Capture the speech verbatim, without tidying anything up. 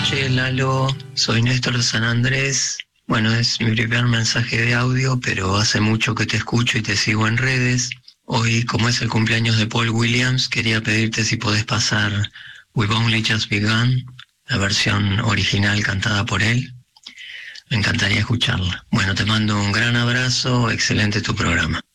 noches, Lalo. Soy Néstor de San Andrés. Bueno, es mi primer mensaje de audio, pero hace mucho que te escucho y te sigo en redes. Hoy, como es el cumpleaños de Paul Williams, quería pedirte si podés pasar We've Only Just Begun, la versión original cantada por él. Me encantaría escucharla. Bueno, te mando un gran abrazo, excelente tu programa.